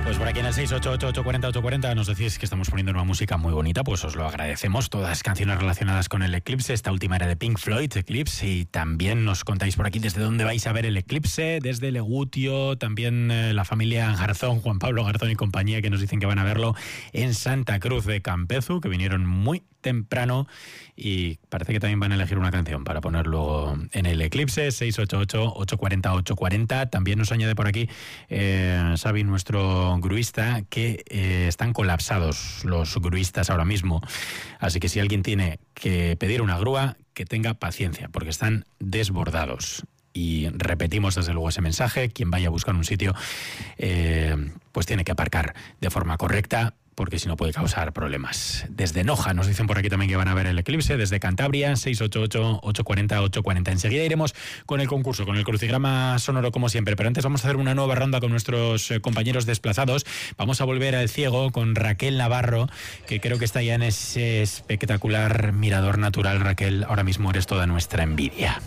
Pues por aquí en el 688-840-840 nos decís que estamos poniendo una música muy bonita, pues os lo agradecemos. Todas canciones relacionadas con el eclipse. Esta última era de Pink Floyd, Eclipse, y también nos contáis por aquí desde dónde vais a ver el eclipse, desde Legutio, también la familia Garzón, Juan Pablo Garzón y compañía, que nos dicen que van a verlo en Santa Cruz de Campezu, que vinieron muy temprano y parece que también van a elegir una canción para poner luego en el eclipse. 688-840-840. También nos añade por aquí Xavi, nuestro gruista, que están colapsados los gruistas ahora mismo, así que si alguien tiene que pedir una grúa, que tenga paciencia porque están desbordados. Y repetimos desde luego ese mensaje: quien vaya a buscar un sitio pues tiene que aparcar de forma correcta, porque si no puede causar problemas. Desde Noja nos dicen por aquí también que van a ver el eclipse, desde Cantabria, 688-840-840. Enseguida iremos con el concurso, con el crucigrama sonoro como siempre, pero antes vamos a hacer una nueva ronda con nuestros compañeros desplazados. Vamos a volver al ciego con Raquel Navarro, que creo que está ya en ese espectacular mirador natural. Raquel, ahora mismo eres toda nuestra envidia.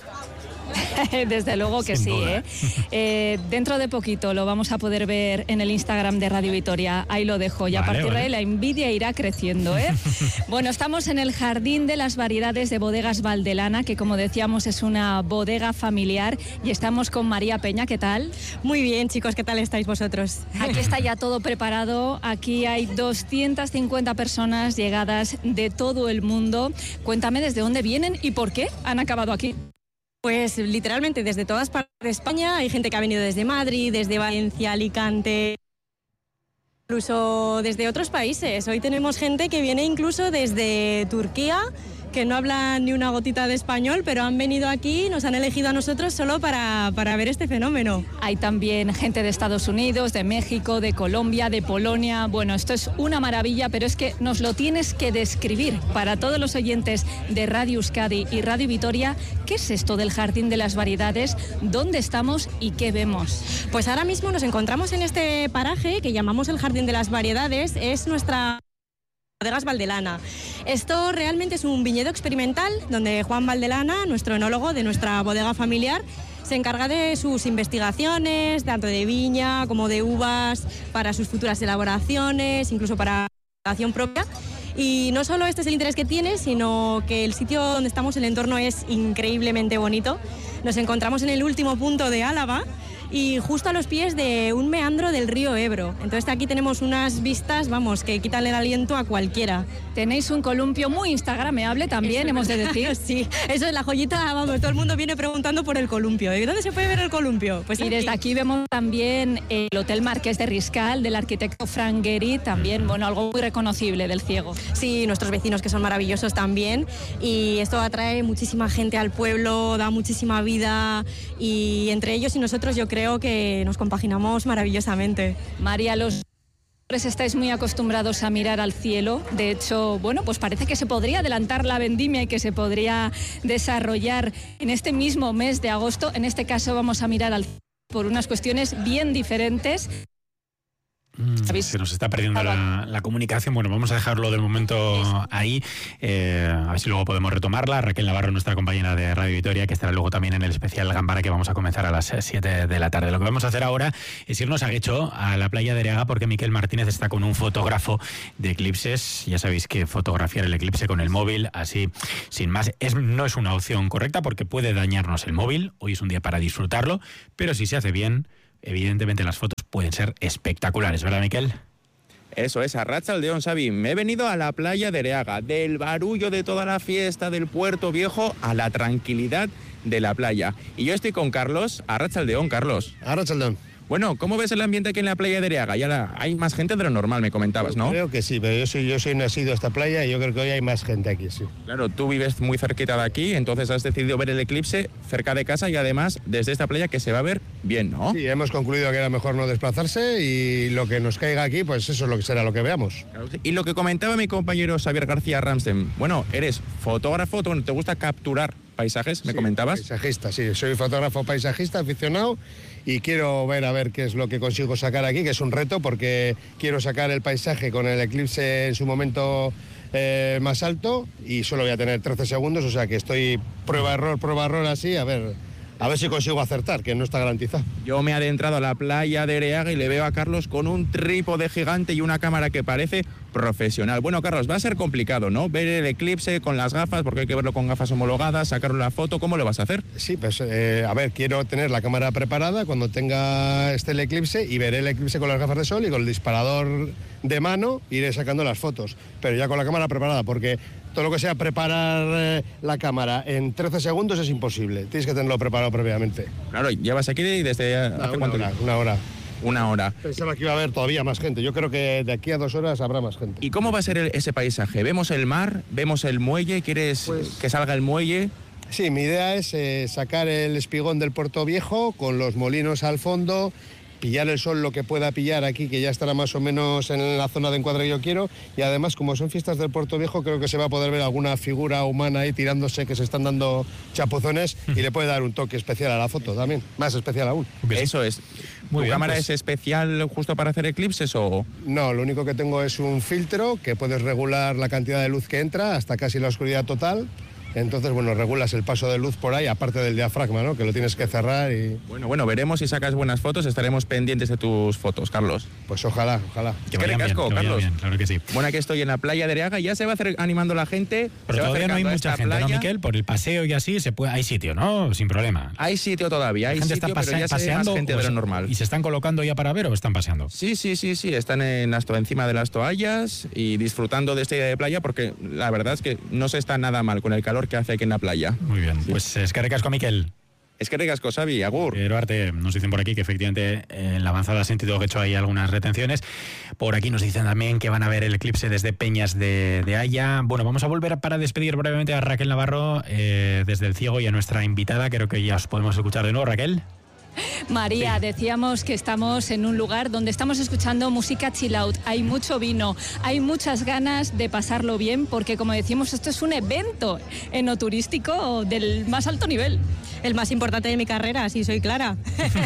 Desde luego que sí, dentro de poquito lo vamos a poder ver en el Instagram de Radio Vitoria. Ahí lo dejo, y a partir de ahí la envidia irá creciendo, Bueno, estamos en el Jardín de las Variedades de Bodegas Valdelana, que como decíamos es una bodega familiar, y estamos con María Peña. ¿Qué tal? Muy bien, chicos, ¿qué tal estáis vosotros? Aquí está ya todo preparado. Aquí hay 250 personas llegadas de todo el mundo. Cuéntame desde dónde vienen y por qué han acabado aquí. Pues literalmente desde todas partes de España. Hay gente que ha venido desde Madrid, desde Valencia, Alicante, incluso desde otros países. Hoy tenemos gente que viene incluso desde Turquía, que no hablan ni una gotita de español, pero han venido aquí, nos han elegido a nosotros solo para ver este fenómeno. Hay también gente de Estados Unidos, de México, de Colombia, de Polonia. Bueno, esto es una maravilla, pero es que nos lo tienes que describir para todos los oyentes de Radio Euskadi y Radio Vitoria. ¿Qué es esto del Jardín de las Variedades? ¿Dónde estamos y qué vemos? Pues ahora mismo nos encontramos en este paraje que llamamos el Jardín de las Variedades. Es nuestra Bodegas Valdelana. Esto realmente es un viñedo experimental donde Juan Valdelana, nuestro enólogo de nuestra bodega familiar, se encarga de sus investigaciones, tanto de viña como de uvas, para sus futuras elaboraciones, incluso para elaboración propia. Y no solo este es el interés que tiene, sino que el sitio donde estamos, el entorno es increíblemente bonito. Nos encontramos en el último punto de Álava y justo a los pies de un meandro del río Ebro. Entonces aquí tenemos unas vistas, vamos, que quitan el aliento a cualquiera. Tenéis un columpio muy instagrameable también, hemos de decir. Sí, eso es la joyita, vamos, todo el mundo viene preguntando por el columpio. ¿Y dónde se puede ver el columpio? Pues y desde aquí vemos también el Hotel Marqués de Riscal, del arquitecto Frank Gehry, también, bueno, algo muy reconocible del ciego. Sí, nuestros vecinos, que son maravillosos también, y esto atrae muchísima gente al pueblo, da muchísima vida, y entre ellos y nosotros yo creo que nos compaginamos maravillosamente. María, los estáis muy acostumbrados a mirar al cielo. De hecho, bueno, pues parece que se podría adelantar la vendimia y que se podría desarrollar en este mismo mes de agosto. En este caso vamos a mirar al cielo por unas cuestiones bien diferentes. Se nos está perdiendo la comunicación. Bueno, vamos a dejarlo de momento ahí, a ver si luego podemos retomarla. Raquel Navarro, nuestra compañera de Radio Vitoria, que estará luego también en el especial Gambara, que vamos a comenzar a las 7 de la tarde. Lo que vamos a hacer ahora es irnos a Guecho, a la playa de Areaga, porque Miquel Martínez está con un fotógrafo de eclipses. Ya sabéis que fotografiar el eclipse con el móvil, así, sin más, no es una opción correcta, porque puede dañarnos el móvil. Hoy es un día para disfrutarlo, pero si se hace bien, evidentemente las fotos pueden ser espectaculares, ¿verdad, Miquel? Eso es, Arratsaldeon, Xavi. Me he venido a la playa de Areaga, del barullo de toda la fiesta del Puerto Viejo a la tranquilidad de la playa. Y yo estoy con Carlos. Arratsaldeon, Carlos. Arratsaldeon. Bueno, ¿cómo ves el ambiente aquí en la playa de Areaga? Ya hay más gente de lo normal, me comentabas, ¿no? Creo que sí, pero yo soy nacido a esta playa y yo creo que hoy hay más gente aquí, sí. Claro, tú vives muy cerquita de aquí, entonces has decidido ver el eclipse cerca de casa y además desde esta playa que se va a ver bien, ¿no? Sí, hemos concluido que era mejor no desplazarse y lo que nos caiga aquí, pues eso es lo que será lo que veamos. Claro, sí. Y lo que comentaba mi compañero Xavier García Ramsten, bueno, eres fotógrafo, ¿te gusta capturar paisajes, me comentabas? Paisajista, sí, soy fotógrafo paisajista aficionado y quiero ver a ver qué es lo que consigo sacar aquí, que es un reto porque quiero sacar el paisaje con el eclipse en su momento más alto y solo voy a tener 13 segundos, o sea que estoy prueba-error así, a ver A ver si consigo acertar, que no está garantizado. Yo me he adentrado a la playa de Ereaga y le veo a Carlos con un trípode gigante y una cámara que parece profesional. Bueno, Carlos, va a ser complicado, ¿no? Ver el eclipse con las gafas, porque hay que verlo con gafas homologadas, sacarle la foto. ¿Cómo lo vas a hacer? Sí, pues a ver, quiero tener la cámara preparada cuando tenga el eclipse y veré el eclipse con las gafas de sol y con el disparador de mano iré sacando las fotos. Pero ya con la cámara preparada, porque todo lo que sea preparar la cámara en 13 segundos es imposible. Tienes que tenerlo preparado previamente. Claro, llevas aquí desde hace cuánto tiempo. Una hora. Una hora. Pensaba que iba a haber todavía más gente. Yo creo que de aquí a 2 horas habrá más gente. ¿Y cómo va a ser ese paisaje? ¿Vemos el mar? ¿Vemos el muelle? ¿Quieres que salga el muelle? Sí, mi idea es sacar el espigón del Puerto Viejo con los molinos al fondo, pillar el sol lo que pueda pillar aquí, que ya estará más o menos en la zona de encuadre que yo quiero, y además, como son fiestas del Puerto Viejo, creo que se va a poder ver alguna figura humana ahí tirándose, que se están dando chapuzones, y le puede dar un toque especial a la foto también, más especial aún. Eso es. ¿Tu cámara es especial justo para hacer eclipses o...? No, lo único que tengo es un filtro que puedes regular la cantidad de luz que entra hasta casi la oscuridad total. Entonces, bueno, regulas el paso de luz por ahí, aparte del diafragma, ¿no? Que lo tienes que cerrar y... Bueno, veremos si sacas buenas fotos, estaremos pendientes de tus fotos, Carlos. Pues ojalá. Que vayan bien, Carlos. Bien, claro que sí. Bueno, aquí estoy en la playa de Ereaga y ya se va animando la gente. Pero todavía no hay mucha gente, ¿no, Miquel? Por el paseo y así hay sitio, ¿no? Sin problema. Hay sitio todavía, hay sitio, pero ya se ve más gente de lo normal. ¿Y se están colocando ya para ver o están paseando? Sí, están encima de las toallas y disfrutando de este día de playa, porque la verdad es que no se está nada mal con el calor que hace aquí en la playa. Muy bien, pues es que recasco, Miquel. Es que ricasco, Xavi, agur. Pero Arte, nos dicen por aquí que efectivamente en la avanzada ha sentido que he hecho ahí algunas retenciones. Por aquí nos dicen también que van a ver el eclipse desde Peñas de Haya. Bueno, vamos a volver para despedir brevemente a Raquel Navarro desde El Ciego y a nuestra invitada. Creo que ya os podemos escuchar de nuevo, Raquel. María, decíamos que estamos en un lugar donde estamos escuchando música chill out, hay mucho vino, hay muchas ganas de pasarlo bien, porque como decimos, esto es un evento enoturístico del más alto nivel. El más importante de mi carrera, si soy clara.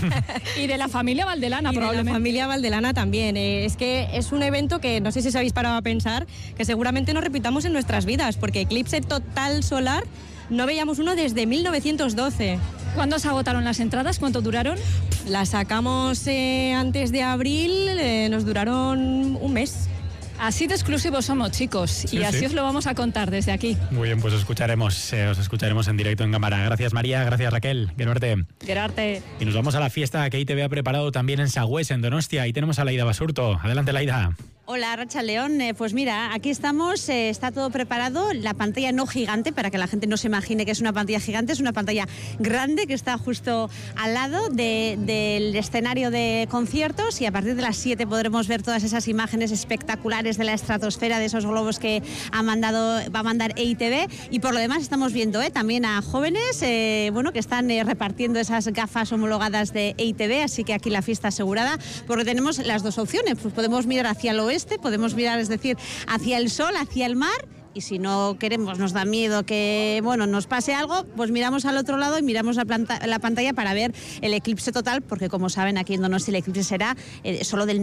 Y de la familia Valdelana, probablemente. De la familia Valdelana también. Es que es un evento que no sé si os habéis parado a pensar, que seguramente nos repitamos en nuestras vidas, porque eclipse total solar no veíamos uno desde 1912. ¿Cuándo se agotaron las entradas? ¿Cuánto duraron? Las sacamos antes de abril, nos duraron un mes. Así de exclusivos somos, chicos, sí, y así os lo vamos a contar desde aquí. Muy bien, pues os escucharemos en directo en cámara. Gracias, María, gracias, Raquel. Gerarte. Y nos vamos a la fiesta que ITV ha preparado también en Sagüés, en Donostia. Ahí tenemos a Laida Basurto. Adelante, Laida. Hola, Arratsaldeon. Pues mira, aquí estamos, está todo preparado. La pantalla no gigante, para que la gente no se imagine que es una pantalla gigante, es una pantalla grande que está justo al lado del escenario de conciertos, y a partir de las 7 podremos ver todas esas imágenes espectaculares de la estratosfera, de esos globos que va a mandar EITV. Y por lo demás estamos viendo también a jóvenes que están repartiendo esas gafas homologadas de EITV, así que aquí la fiesta asegurada, porque tenemos las dos opciones. Pues podemos mirar hacia el oeste, podemos mirar, es decir, hacia el sol, hacia el mar, y si no queremos, nos da miedo que nos pase algo, pues miramos al otro lado y miramos la pantalla para ver el eclipse total, porque como saben, aquí en Donosti el eclipse será solo del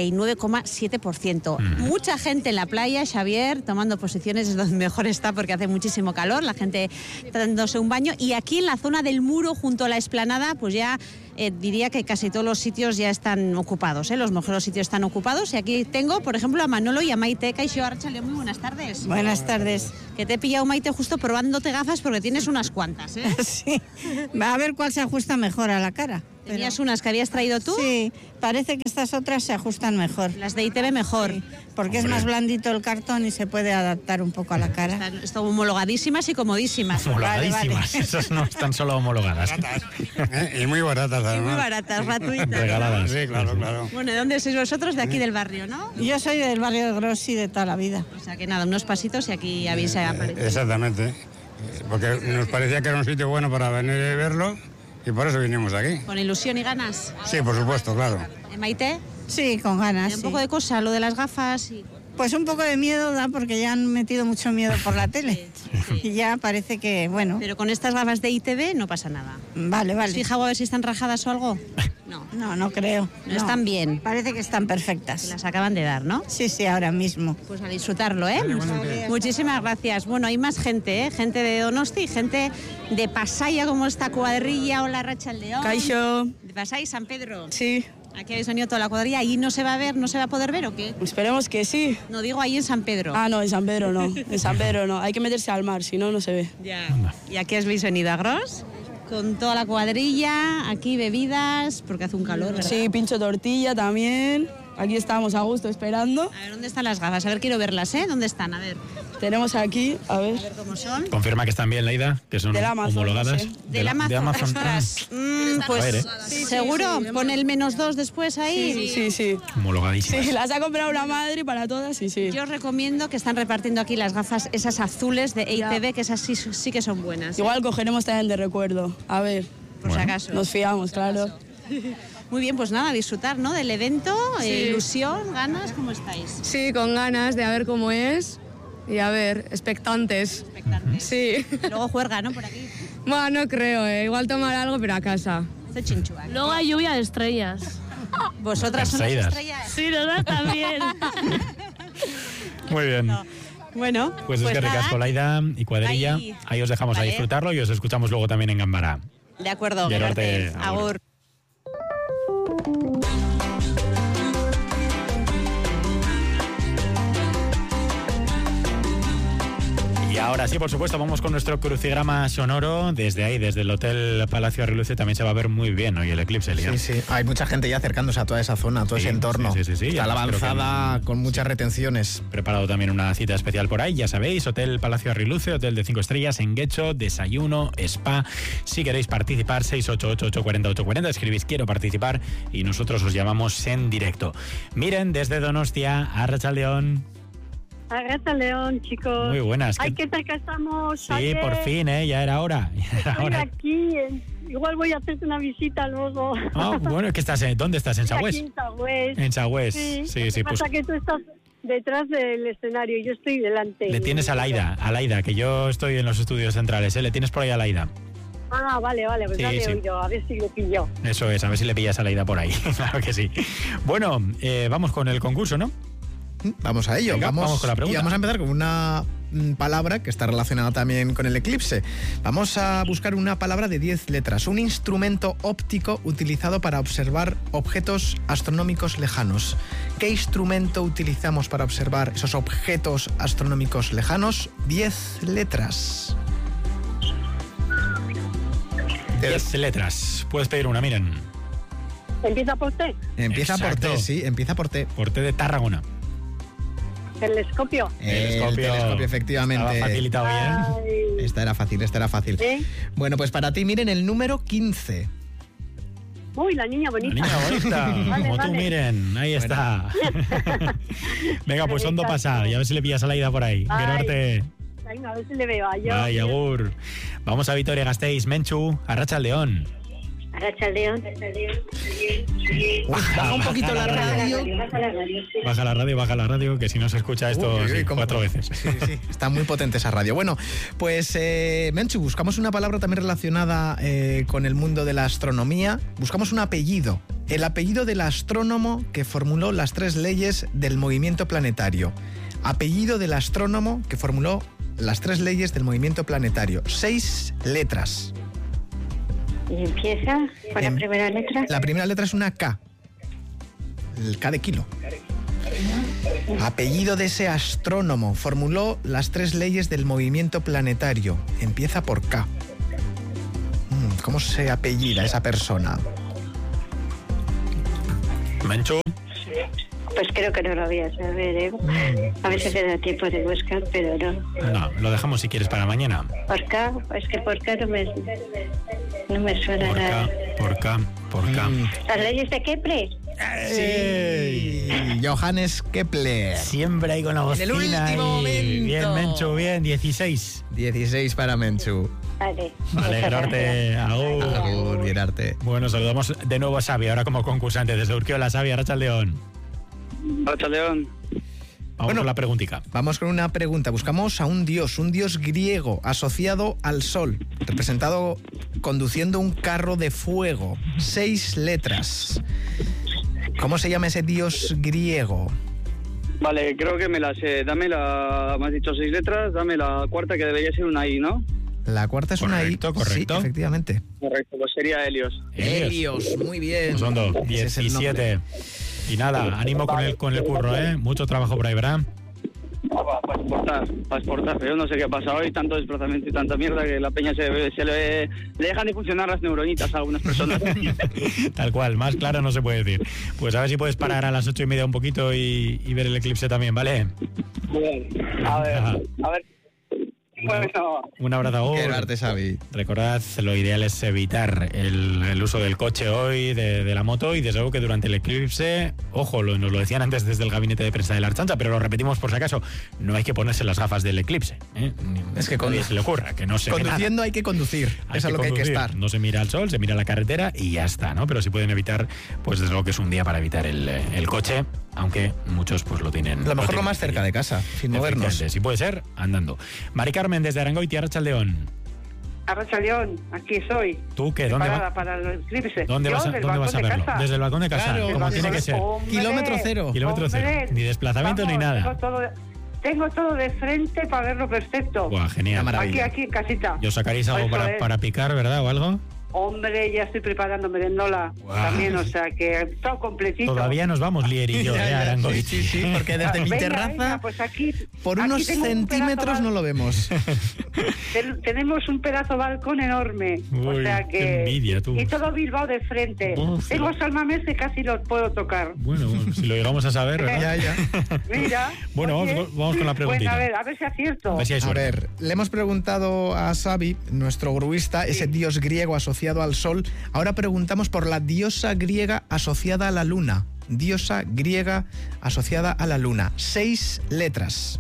99,7%. Mucha gente en la playa, Xavier, tomando posiciones, es donde mejor está porque hace muchísimo calor, la gente dándose un baño, y aquí en la zona del muro junto a la explanada, pues ya diría que casi todos los sitios ya están ocupados, los mejores sitios están ocupados, y aquí tengo, por ejemplo, a Manolo y a Maite. Kaixo, Arratsaldeon, muy buenas tardes. Buenas tardes. Que te he pillado, Maite, justo probándote gafas porque tienes unas cuantas, Sí, a ver cuál se ajusta mejor a la cara. ¿Tenías unas que habías traído tú? Sí, parece que estas otras se ajustan mejor. Las de ITV mejor. Sí, porque es más blandito el cartón y se puede adaptar un poco a la cara. Están homologadísimas y comodísimas. Homologadísimas, vale. Esas no están solo homologadas. Y muy baratas, además. Y muy baratas, gratuitas. Regaladas. Sí, claro. Bueno, ¿de dónde sois vosotros? De aquí del barrio, ¿no? Yo soy del barrio de Grossi de toda la vida. O sea que nada, unos pasitos y aquí habéis aparecido. Exactamente. Porque nos parecía que era un sitio bueno para venir y verlo, y por eso vinimos aquí. ¿Con ilusión y ganas? Sí, por supuesto, claro. ¿Maite? Sí, con ganas. Un poco de cosa, lo de las gafas y... Pues un poco de miedo da, porque ya han metido mucho miedo por la tele. Sí. Y ya parece que, Pero con estas gafas de ITV no pasa nada. Vale. ¿Has fijado a ver si están rajadas o algo? No creo. No están bien. Parece que están perfectas. Se las acaban de dar, ¿no? Sí, ahora mismo. Pues a disfrutarlo, ¿eh? Muchísimas gracias. Bueno, hay más gente, ¿eh? Gente de Donosti, gente de Pasaia, como esta cuadrilla. Hola, Arratsaldeon. Kaixo. ¿De Pasaia, San Pedro? Sí. Aquí habéis venido toda la cuadrilla. ¿Ahí no se va a ver, no se va a poder ver o qué? Esperemos que sí. No, digo ahí en San Pedro. No, en San Pedro no. En San Pedro no. Hay que meterse al mar, si no, no se ve. Ya. ¿Y aquí habéis venido a Gros? Con toda la cuadrilla, aquí bebidas, porque hace un calor, ¿verdad? Sí, pincho tortilla también. Aquí estamos a gusto esperando. A ver, ¿dónde están las gafas? A ver, quiero verlas, ¿eh? ¿Dónde están? A ver. Tenemos aquí, a ver cómo son. Confirma que están bien, Laida, que son del Amazon, homologadas. no sé. Del Amazon. Ostras. Pues A ver, seguro, pon el -2 después ahí. Sí. Homologadísimas. Sí, las ha comprado una madre para todas y sí. Yo os recomiendo que están repartiendo aquí las gafas, esas azules de EITB, que esas sí que son buenas. Igual cogeremos también de recuerdo. A ver. Por si acaso. Nos fiamos, claro. Muy bien, pues nada, disfrutar, ¿no? Del evento, ilusión, ganas, ¿cómo estáis? Sí, con ganas de a ver cómo es y a ver, expectantes. Sí. Y luego juerga, ¿no? Por aquí. Bueno, no creo, igual tomar algo, pero a casa. Hace chinchua. Luego hay lluvia de estrellas. ¿Vosotras son las estrellas? Sí, nosotras también. Muy bien. Bueno, pues es que ricasco, Laida y cuadrilla. Ahí os dejamos a disfrutarlo y os escuchamos luego también en Gambara. De acuerdo, Gerarte, agur. Y ahora sí, por supuesto, vamos con nuestro crucigrama sonoro. Desde ahí, desde el Hotel Palacio Arriluce, también se va a ver muy bien hoy el eclipse, Lian. Sí, hay mucha gente ya acercándose a toda esa zona, a todo ese entorno. Sí. Está la avanzada con muchas retenciones. Preparado también una cita especial por ahí, ya sabéis, Hotel Palacio Arriluce, hotel de 5 estrellas en Guecho, desayuno, spa. Si queréis participar, 688-840-840, escribís quiero participar y nosotros os llamamos en directo. Miren, desde Donostia, Arratsaldeon. Arratsaldeon, chicos. Muy buenas. Ay, ¿qué tal que estamos? Sí, ayer? por fin, ya era hora. Estoy aquí, igual voy a hacerte una visita luego. Bueno, ¿dónde estás? ¿En Sagüés? Aquí en Sagüés. En Sagüés, sí. Pasa Pues que tú estás detrás del escenario y yo estoy delante. le tienes a Laida, que yo estoy en los estudios centrales, le tienes por ahí a Laida. Ah, vale, pues ya he oído, a ver si lo pillo. Eso es, a ver si le pillas a Laida por ahí, claro que sí. Bueno, vamos con el concurso, ¿no? Vamos a ello. Venga, vamos con la pregunta. Y vamos a empezar con una palabra que está relacionada también con el eclipse. Vamos a buscar una palabra de 10 letras. Un instrumento óptico utilizado para observar objetos astronómicos lejanos. ¿Qué instrumento utilizamos para observar esos objetos astronómicos lejanos? 10 letras. 10 letras. Puedes pedir una, miren. ¿Empieza por T? Empieza por T, sí, empieza por T. Por T de Tarragona. Telescopio. El telescopio, efectivamente. Estaba facilitado bien. Esta era fácil. ¿Sí? Bueno, pues para ti, miren, el número 15. Uy, la niña bonita. La niña bonita, como tú, miren, ahí está. Venga, pues hondo pasar, y a ver si le pillas a Laida por ahí. Venga, a ver si le veo. Ay, agur. Vamos a Vitoria-Gasteiz, Menchu, Arratsaldeon. Arratsaldeon. Baja un poquito la radio. Baja la radio, que si no se escucha esto 4 veces. Sí, está muy potente esa radio. Bueno, pues Menchu, buscamos una palabra también relacionada con el mundo de la astronomía. Buscamos un apellido. El apellido del astrónomo que formuló las 3 leyes del movimiento planetario. Apellido del astrónomo que formuló las 3 leyes del movimiento planetario. 6 letras. ¿Y empieza por la primera letra? La primera letra es una K. El K de kilo. Apellido de ese astrónomo. Formuló las 3 leyes del movimiento planetario. Empieza por K. ¿Cómo se apellida esa persona? Mancho. Pues creo que no lo voy a saber, ¿eh? A ver si me da tiempo de buscar, pero no. No, lo dejamos si quieres para mañana. Por K, es que por K no me suena nada. Por K. ¿Las leyes de Kepler? Sí, Johannes Kepler. Siempre ahí con la bocina. En el último momento. Bien, Menchu, bien, 16. 16 para Menchu. Vale. Alegrarte, agur, Gerarte. Bueno, saludamos de nuevo a Xavi, ahora como concursante desde Urquiola. Xavi, Arratsaldeon. Arratsaldeon. Vamos con la preguntica. Vamos con una pregunta. Buscamos a un dios griego asociado al sol, representado conduciendo un carro de fuego. 6 letras. ¿Cómo se llama ese dios griego? Vale, creo que me la sé. Dame la... Me has dicho 6 letras, dame la cuarta, que debería ser una I, ¿no? La cuarta es una I. Correcto. Sí, efectivamente. Correcto, pues sería Helios. Helios, muy bien. Son 17. Y nada, ánimo con el curro, ¿eh? Mucho trabajo por ahí, ¿verdad? Para exportar. Pero yo no sé qué ha pasado hoy, tanto desplazamiento y tanta mierda que la peña le dejan de funcionar las neuronitas a algunas personas. Tal cual, más claro no se puede decir. Pues a ver si puedes parar a las 8:30 un poquito y ver el eclipse también, ¿vale? Bien, a ver. Bueno. Un abrazo. Qué Xavi. Recordad, lo ideal es evitar el uso del coche hoy, de la moto, y desde luego que durante el eclipse, ojo, nos lo decían antes desde el gabinete de prensa de la Archancha, pero lo repetimos por si acaso, no hay que ponerse las gafas del eclipse, ¿eh? Es que nadie se le ocurra, que no se conduciendo hay que conducir, eso es lo que hay que estar. No se mira al sol, se mira la carretera y ya está, ¿no? Pero si pueden evitar, pues desde luego que es un día para evitar el coche, aunque muchos pues lo tienen. A lo mejor lo más cerca de casa, sin movernos. Si puede ser, andando. Mari Carmen, desde Arangoiti, Arratsaldeon. Arratsaldeon, aquí soy. ¿Tú qué? ¿Dónde vas? Para el eclipse. ¿Dónde vas a verlo? Desde el balcón de casa, claro, como tiene que ser. Kilómetro cero. Ni desplazamiento ni nada. Tengo todo de frente para verlo perfecto. Buah, genial. Aquí en casita. ¿Y os sacaréis algo para picar, verdad, o algo? Hombre, ya estoy preparando merendola también, o sea que todo completito. Todavía nos vamos, Lier y yo, Arangoiti. Sí, porque desde mi terraza, pues aquí, por unos centímetros no lo vemos. Tenemos un pedazo de balcón enorme, o sea que... Qué envidia, tú. Y todo Bilbao de frente. Tengo salmamés que casi los puedo tocar. Bueno, si lo llegamos a saber, ¿verdad? Ya. Mira. Bueno, vamos con la preguntita. Bueno, a ver si acierto. A ver, le hemos preguntado a Xavi, nuestro gruista, ese dios griego asociado al sol. Ahora preguntamos por la diosa griega asociada a la luna. Diosa griega asociada a la luna. 6 letras.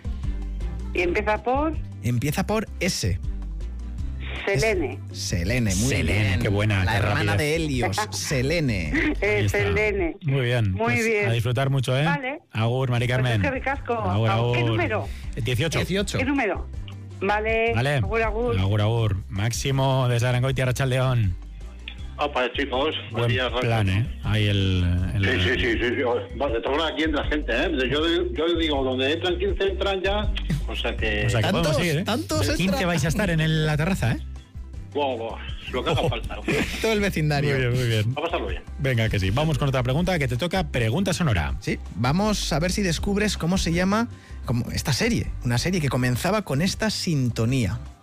¿Y empieza por? Empieza por S. Selene. Selene, muy Selene, bien. qué buena. La qué hermana rapidez. de Helios, Selene. Selene. Muy bien. Muy pues bien. A disfrutar mucho, ¿eh? Vale. Agur, Mari Carmen. Pues es que ricasco. Agur. ¿Qué número? 18. ¿Qué número? Vale. Agur. Máximo desde Arangoiti, Arratsaldeon. Para chicos, buen plan, ¿eh? Ahí el... Sí. Vale, te aquí entra gente, ¿eh? Yo digo, donde entran 15 entran ya, o sea que podemos seguir, ¿eh? ¿Tantos 15 vais a estar en la terraza, ¿eh? Wow, lo que haga falta. Todo el vecindario. Muy bien. Va a pasarlo bien. Venga, que sí. Vamos con otra pregunta que te toca. Pregunta sonora. Sí, vamos a ver si descubres cómo se llama esta serie. Una serie que comenzaba con esta sintonía.